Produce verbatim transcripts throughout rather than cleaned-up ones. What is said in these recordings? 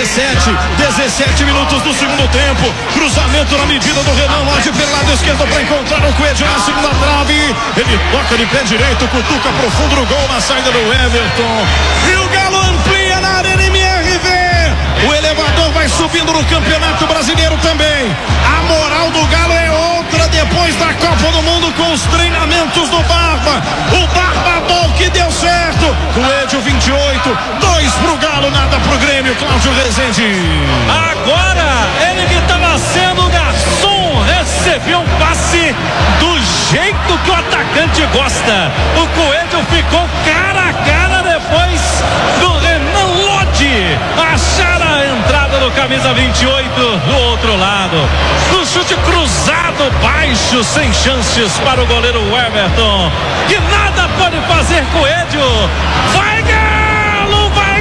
dezessete, dezessete minutos do segundo tempo. Cruzamento na medida do Renan Lodge pelo lado esquerdo para encontrar o Coelho na segunda trave. Ele toca de pé direito, cutuca profundo no gol na saída do Everton. E o Galo amplia na Arena M R V. O elevador vai subindo no Campeonato Brasileiro também. A moral do Galo é outra depois da Copa do Mundo com os treinamentos do Barba. O Barba bom que deu certo. Coelho vinte e oito, dois pro Galo, nada pro Grêmio. Cláudio Rezende. Agora ele que estava sendo garçom recebeu um passe do jeito que o atacante gosta. O Coelho ficou cara a cara depois do Renan Lodge achar a entrada do camisa vinte e oito do outro lado. No chute cruzado baixo, sem chances para o goleiro Everton, que nada pode fazer. Coelho, vai Galo, vai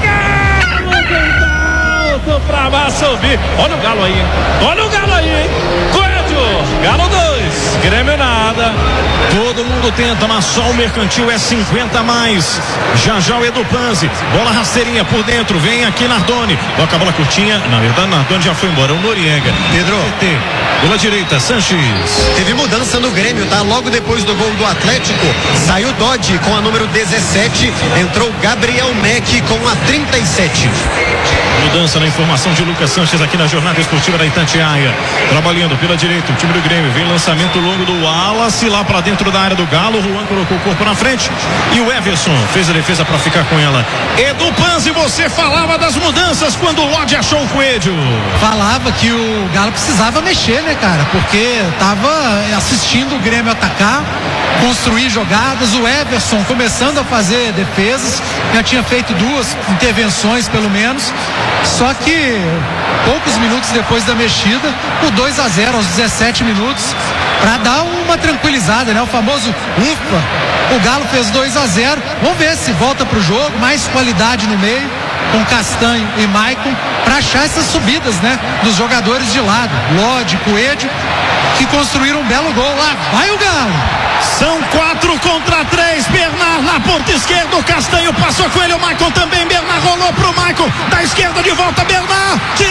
Galo, alto pra baixo subir. Olha o Galo aí, olha o Galo aí, hein? Coelho, Galo dois, Grêmio nada. Todo mundo tenta, mas só o Mercantil é cinquenta a mais. Já já o Edu Panzi, bola rasteirinha por dentro, vem aqui Nardoni, toca a bola curtinha, na verdade Nardoni já foi embora, o Noriega. Pedro, T, pela direita, Sanches. Teve mudança no Grêmio, tá? Logo depois do gol do Atlético, saiu Dodge com a número dezessete, entrou Gabriel Meck com a trinta e sete. Mudança na informação de Lucas Sanches aqui na Jornada Esportiva da Itatiaia. Trabalhando pela direita, o time do Grêmio. Vem lançamento longo do Wallace lá para dentro da área do Galo. O Juan colocou o corpo na frente. E o Everson fez a defesa para ficar com ela. Edu Panzi, você falava das mudanças quando o Lodge achou o Coelho. Falava que o Galo precisava mexer, né, cara? Porque tava assistindo o Grêmio atacar, construir jogadas. O Everson começando a fazer defesas. Já tinha feito duas intervenções, pelo menos. Só que poucos minutos depois da mexida, o dois a zero aos dezessete minutos, para dar uma tranquilizada, né? O famoso ufa. O Galo fez dois a zero. Vamos ver se volta pro jogo, mais qualidade no meio, com Castanho e Maicon, para achar essas subidas, né? Dos jogadores de lado, Lodge, Coelho, que construíram um belo gol lá. Vai o Galo! São quatro contra três. Bernard na ponta esquerda. O Castanho passou com ele. O Maicon também. Bernard rolou pro Maicon. Da esquerda de volta. Bernard.